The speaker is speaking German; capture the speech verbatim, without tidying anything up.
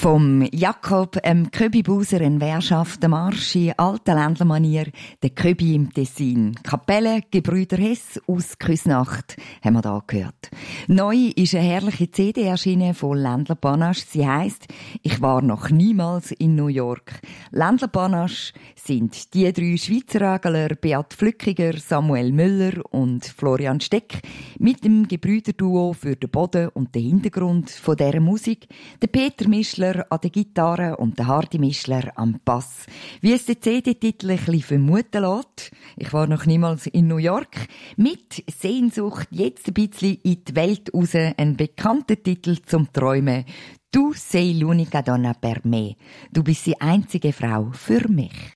Vom Jakob ähm, Köbi Buser in Währschaft, der Marsch in alter Ländlermanier, der Köbi im Tessin. Kapelle Gebrüder Hess aus Küsnacht haben wir da gehört. Neu ist eine herrliche C D erschienen von Ländler Panache. Sie heisst «Ich war noch niemals in New York». Ländler Panache sind die drei Schweizer Agler Beat Flückiger, Samuel Müller und Florian Steck mit dem Gebrüderduo für den Boden und den Hintergrund von dieser Musik, der Peter Mischler an der Gitarre und der Hardy Mischler am Bass. Wie es der C D-Titel ein bisschen vermuten lässt, «Ich war noch niemals in New York», mit Sehnsucht jetzt ein bisschen in die Welt raus, ein bekannter Titel zum Träumen. «Tu sei l'unica donna per me», du bist die einzige Frau für mich.